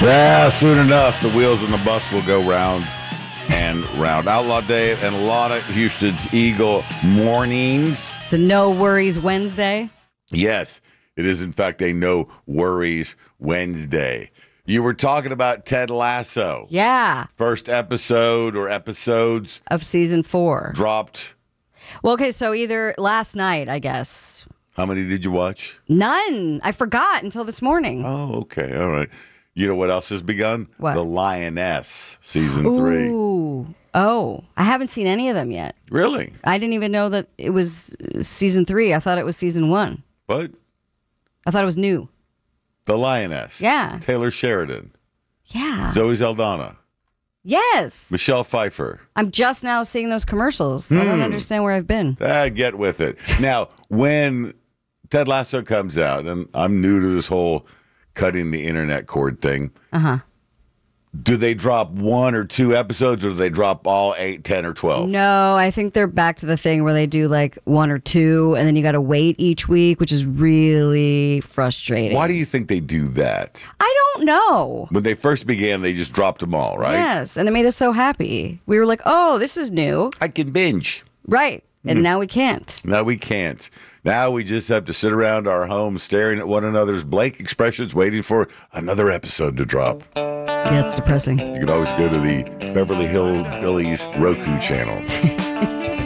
Yeah, soon enough, the wheels on the bus will go round and round. Outlaw Dave and a lot of Houston's Eagle mornings. It's a No Worries Wednesday. Yes, it is, in fact, a No Worries Wednesday. You were talking about Ted Lasso. Yeah. First episode or episodes Of season 4. dropped. Well, okay, so either last night, I guess. How many did you watch? None. I forgot until this morning. Oh, okay. All right. You know what else has begun? What? The Lioness, season 3. Ooh. Oh, I haven't seen any of them yet. Really? I didn't even know that it was season 3. I thought it was season 1. What? I thought it was new. The Lioness. Yeah. Taylor Sheridan. Yeah. Zoe Saldana. Yes. Michelle Pfeiffer. I'm just now seeing those commercials. I don't understand where I've been. Get with it. Now, when Ted Lasso comes out, and I'm new to this whole cutting the internet cord thing. Uh-huh. Do they drop 1 or 2 episodes, or do they drop all 8, 10, or 12? No, I think they're back to the thing where they do like 1 or 2, and then you got to wait each week, which is really frustrating. Why do you think they do that? I don't know. When they first began, they just dropped them all, right? Yes, and it made us so happy. We were like, oh, this is new. I can binge. Right. And now we can't. No, we can't. Now we just have to sit around our home staring at one another's blank expressions, waiting for another episode to drop. Yeah, it's depressing. You can always go to the Beverly Hillbillies Roku channel.